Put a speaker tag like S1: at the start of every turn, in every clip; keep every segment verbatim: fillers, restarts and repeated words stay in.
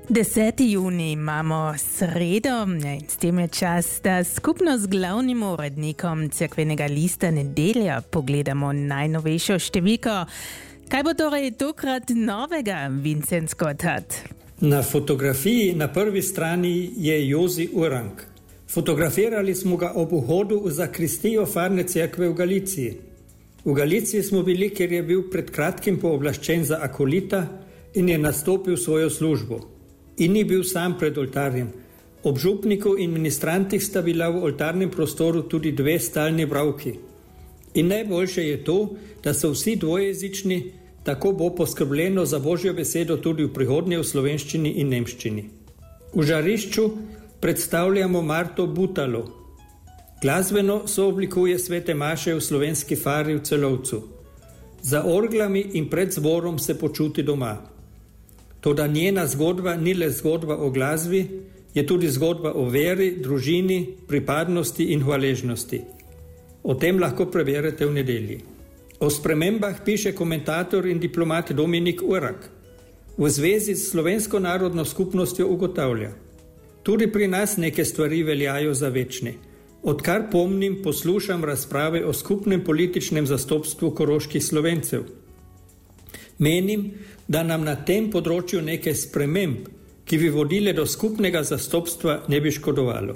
S1: deseti juni imamo sredo in s tem je čas, da skupno z glavnim urednikom Cerkvenega lista Nedelja pogledamo najnovejšo številko. Kaj bo torej tokrat novega, Vincent Skotat?
S2: Na fotografiji na prvi strani je Jozi Urang. Fotografirali smo ga ob vhodu v zakristijo farne cerkve v Galiciji. V Galiciji smo bili, ker je bil pred kratkim pooblaščen za akolita in je nastopil svojo službo. In ni bil sam pred oltarjem. Ob župniku in ministrantih sta bila v oltarnem prostoru tudi dve stalni bralki. In najboljše je to, da so vsi dvojezični, tako bo poskrbljeno za Božjo besedo tudi v prihodnje v slovenščini in nemščini. V žarišču predstavljamo Marto Butalo. Glasbeno sooblikuje svete maše v slovenski fari v Celovcu. Za orglami in pred zborom se počuti doma. Toda njena zgodba ni le zgodba o glasbi, je tudi zgodba o veri, družini, pripadnosti in hvaležnosti. O tem lahko preberete v nedelji. O spremembah piše komentator in diplomat Dominik Urak. V zvezi s slovensko narodno skupnostjo ugotavlja: tudi pri nas neke stvari veljajo za večne. Odkar pomnim, poslušam razprave o skupnem političnem zastopstvu koroških Slovencev. Menim, da nam na tem področju neke sprememb, ki bi vodile do skupnega zastopstva, ne bi škodovalo.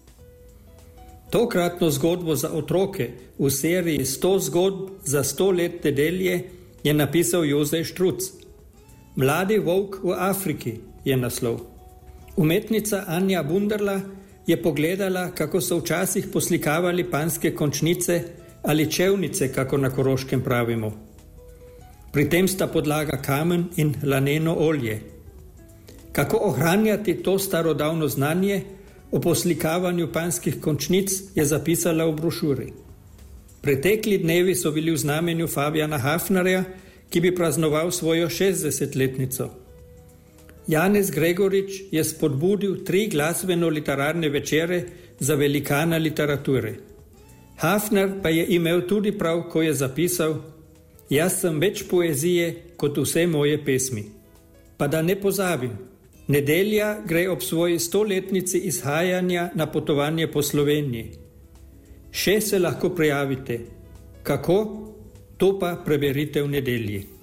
S2: Tokratno zgodbo za otroke v seriji sto zgodb za sto let nedelje je napisal Jozej Štruc. Mladi volk v Afriki je naslov. Umetnica Anja Bunderla je pogledala, kako so včasih poslikavali panjske končnice ali čevnice, kako na Koroškem pravimo. Pri tem sta podlaga kamen in laneno olje. Kako ohranjati to starodavno znanje o poslikavanju panjskih končnic, je zapisala v brošuri. Pretekli dnevi so bili v znamenju Fabijana Hafnerja, ki bi praznoval svojo šestdesetletnico. Janez Gregorič je spodbudil tri glasbeno-literarne večere za velikana literature. Hafner pa je imel tudi prav, ko je zapisal: jaz sem več poezije kot vse moje pesmi. Pa da ne pozabim, nedelja gre ob svoji stoletnici izhajanja na potovanje po Sloveniji. Še se lahko prijavite. Kako? To pa preberite v nedelji.